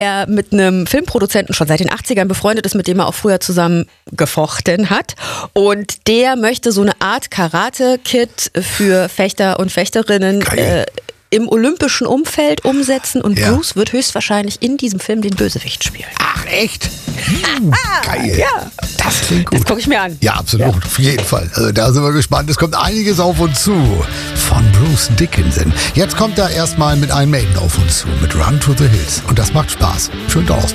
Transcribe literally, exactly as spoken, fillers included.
er mit einem Filmproduzenten schon seit den achtzigern befreundet ist, mit dem er auch früher zusammen gefochten hat. Und der möchte so eine Art Karate-Kit für Fechter und Fechterinnen äh, im olympischen Umfeld umsetzen. Und ja. Bruce wird höchstwahrscheinlich in diesem Film den Bösewicht spielen. Ach, echt? Hm, geil. Ja. Das klingt gut. Das gucke ich mir an. Ja, absolut. Ja. Auf jeden Fall. Also da sind wir gespannt. Es kommt einiges auf uns zu von Bruce Dickinson. Jetzt kommt er erstmal mit einem Maiden auf uns zu, mit Run to the Hills. Und das macht Spaß. Schönen Donnerstag.